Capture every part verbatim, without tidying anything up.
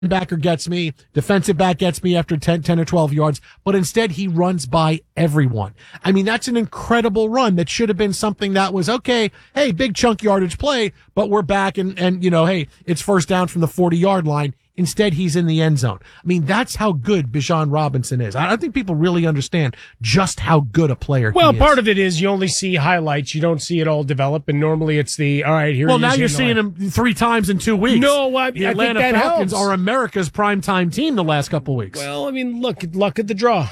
Backer gets me, defensive back gets me after ten, ten or twelve yards, but instead he runs by everyone. I mean, that's an incredible run that should have been something that was, okay, hey, big chunk yardage play, but we're back and, and, you know, hey, it's first down from the forty yard line. Instead, he's in the end zone. I mean, that's how good Bijan Robinson is. I don't think people really understand just how good a player well, he is. Well, part of it is you only see highlights. You don't see it all develop, and normally it's the, all right, here Well, he now is you're in the seeing line. him three times in two weeks. No, I, the I Atlanta think that Falcons helps. are America's primetime team the last couple weeks. Well, I mean, look, luck at the draw.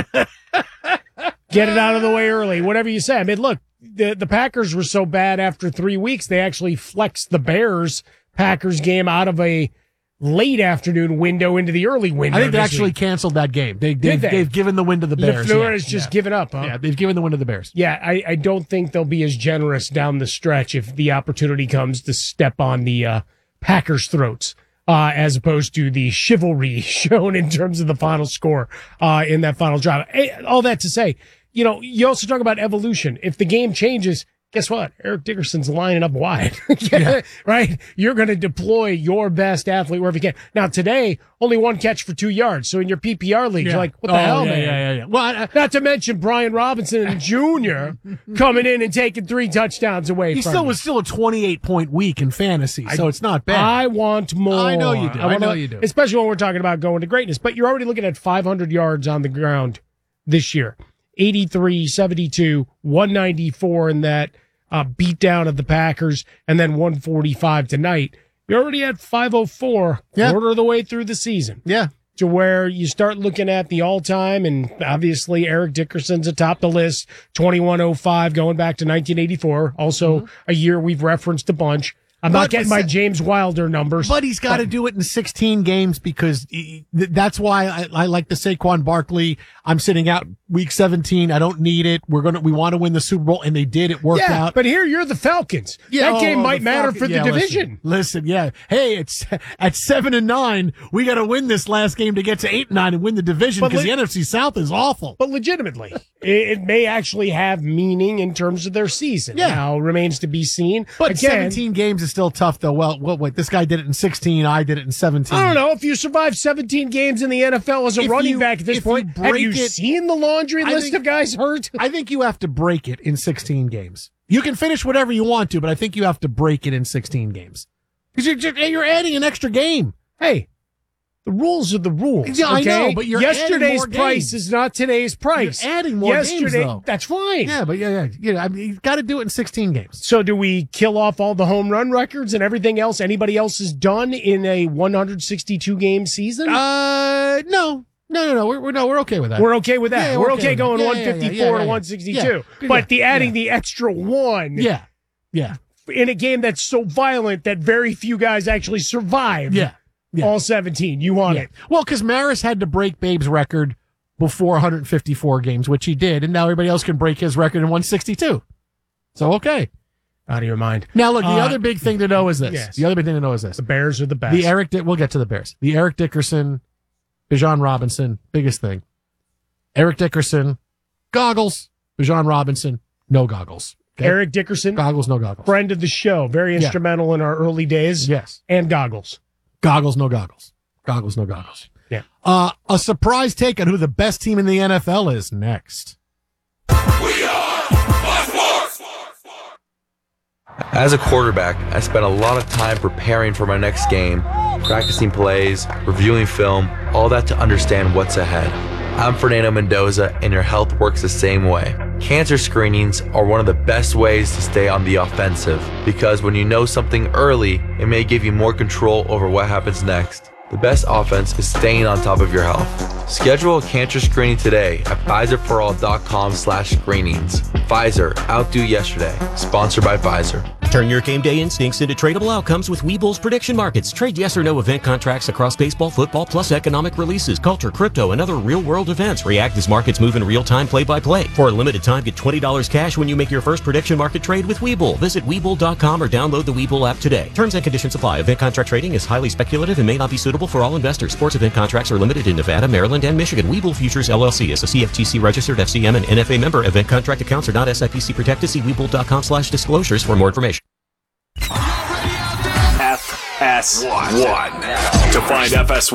Get it out of the way early, whatever you say. I mean, look, the, the Packers were so bad after three weeks, they actually flexed the Bears-Packers game out of a late afternoon window into the early window. I think they this actually week. canceled that game. They, they've, they? they've given the win to the Bears. LaFleur yeah. has just yeah. given up, huh? Yeah, they've given the win to the Bears. Yeah, I, I don't think they'll be as generous down the stretch if the opportunity comes to step on the uh, Packers' throats, uh, as opposed to the chivalry shown in terms of the final score uh, in that final drive. Hey, all that to say, you know, you also talk about evolution. If the game changes, guess what? Eric Dickerson's lining up wide, yeah. right? You're going to deploy your best athlete wherever you can. Now, today, only one catch for two yards. So in your P P R league, yeah. you're like, what the oh, hell, yeah, man? Yeah, yeah, yeah. Well, I, Not to mention Brian Robinson Junior coming in and taking three touchdowns away he from still him. was still a twenty-eight point week in fantasy, so I, it's not bad. I want more. I know you do. I, I know wanna, you do. Especially when we're talking about going to greatness. But you're already looking at five hundred yards on the ground this year. eighty-three, seventy-two, one ninety-four in that uh, beatdown of the Packers, and then one forty-five tonight. You're already at five oh four, yeah. quarter of the way through the season. Yeah. To where you start looking at the all-time, and obviously Eric Dickerson's atop the list, twenty-one oh five going back to nineteen eighty-four, also mm-hmm. a year we've referenced a bunch. I'm but, not getting my James Wilder numbers. But he's got to do it in sixteen games because he, that's why I, I like the Saquon Barkley. I'm sitting out week seventeen. I don't need it. We're going to, we want to win the Super Bowl, and they did. It worked yeah, out. But here you're the Falcons. Yeah, that oh, game might the matter Falcons. for the yeah, division. Listen, listen, yeah. Hey, it's at seven and nine. We got to win this last game to get to eight and nine and win the division because le- the N F C South is awful. But legitimately, it, it may actually have meaning in terms of their season. Yeah. Now remains to be seen. But Again, seventeen games is still tough, though. Well, Well, wait, this guy did it in sixteen. I did it in seventeen. I don't know. If you survive seventeen games in the N F L as a if running you, back at this point, you have you it, seen the laundry list think, of guys hurt? I think you have to break it in sixteen games. You can finish whatever you want to, but I think you have to break it in sixteen games. Because you're, you're adding an extra game. Hey, the rules are the rules. Yeah, okay? I know, but you're Yesterday's adding more price games. is not today's price. You're adding more Yesterday, games, though. That's fine. Yeah, but yeah, yeah, yeah. I mean, you've got to do it in sixteen games. So do we kill off all the home run records and everything else anybody else has done in a one hundred sixty-two game season? Uh, no. No, no, no. We're, we're no, we're okay with that. We're okay with that. Yeah, we're we're okay, okay going yeah, one fifty-four yeah, yeah, yeah, to yeah. one sixty-two. Yeah. But the adding yeah. the extra one Yeah. Yeah. in a game that's so violent that very few guys actually survive. Yeah. yeah. All seventeen. You want yeah. it. Well, because Maris had to break Babe's record before one hundred fifty-four games, which he did, and now everybody else can break his record in one sixty-two. So, okay. Out of your mind. Now, look, the uh, other big thing to know is this. Yes. The other big thing to know is this. The Bears are the best. The Eric, we'll get to the Bears. The Eric Dickerson, Bijan Robinson, biggest thing. Eric Dickerson, goggles. Bijan Robinson, no goggles. Okay? Eric Dickerson, goggles, no goggles. friend of the show, very Yeah. instrumental in our early days. Yes. And goggles. Goggles, no goggles. Goggles, no goggles. Yeah. Uh, a surprise take on who the best team in the N F L is next. We are Fox Sports. As a quarterback, I spent a lot of time preparing for my next game, practicing plays, reviewing film, all that to understand what's ahead. I'm Fernando Mendoza, and your health works the same way. Cancer screenings are one of the best ways to stay on the offensive, because when you know something early, it may give you more control over what happens next. The best offense is staying on top of your health. Schedule a cancer screening today at Pfizer For All dot com slash screenings. Pfizer, outdo yesterday. Sponsored by Pfizer. Turn your game day instincts into tradable outcomes with Webull's prediction markets. Trade yes or no event contracts across baseball, football, plus economic releases, culture, crypto, and other real-world events. React as markets move in real time, play-by-play. For a limited time, get twenty dollars cash when you make your first prediction market trade with Webull. Visit Webull dot com or download the Webull app today. Terms and conditions apply. Event contract trading is highly speculative and may not be suitable for all investors. Sports event contracts are limited in Nevada, Maryland, and Michigan. Webull Futures, L L C is a C F T C registered F C M and N F A member. Event contract accounts are not S I P C protected. See Webull dot com slash disclosures for more information. F S one. To find F S